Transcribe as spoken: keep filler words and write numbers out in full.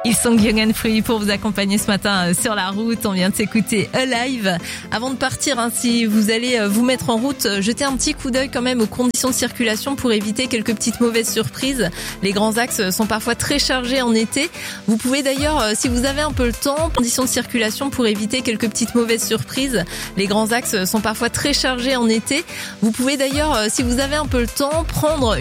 Ils sont Young and Free pour vous accompagner ce matin sur la route. On vient de s'écouter Alive. Avant de partir, hein, si vous allez vous mettre en route, jetez un petit coup d'œil quand même aux conditions de circulation pour éviter quelques petites mauvaises surprises. Les grands axes sont parfois très chargés en été. Vous pouvez d'ailleurs, si vous avez un peu le temps, conditions de circulation pour éviter quelques petites mauvaises surprises. Les grands axes sont parfois très chargés en été. Vous pouvez d'ailleurs, si vous avez un peu le temps, prendre